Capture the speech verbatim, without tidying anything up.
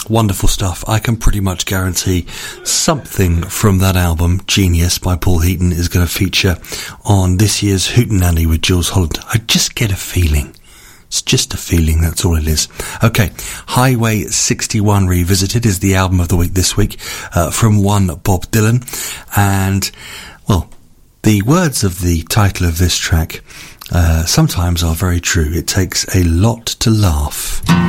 Wonderful stuff. I can pretty much guarantee something from that album, Genius by Paul Heaton, is going to feature on this year's Hootenanny with Jules Holland. I just get a feeling. It's just a feeling, that's all it is. Okay, Highway sixty-one Revisited is the album of the week this week, uh, from one Bob Dylan. And, well, the words of the title of this track uh, sometimes are very true. It takes a lot to laugh.